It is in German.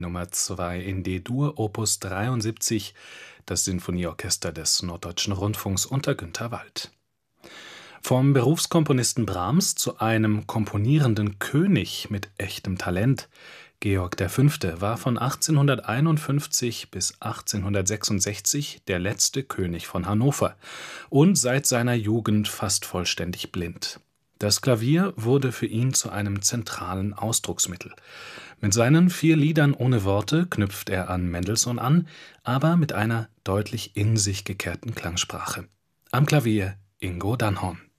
Nummer 2 in D-Dur, Opus 73, das Sinfonieorchester des Norddeutschen Rundfunks unter Günter Wald. Vom Berufskomponisten Brahms zu einem komponierenden König mit echtem Talent. Georg V. war von 1851 bis 1866 der letzte König von Hannover und seit seiner Jugend fast vollständig blind. Das Klavier wurde für ihn zu einem zentralen Ausdrucksmittel. Mit seinen 4 Liedern ohne Worte knüpft er an Mendelssohn an, aber mit einer deutlich in sich gekehrten Klangsprache. Am Klavier Ingo Dannhorn.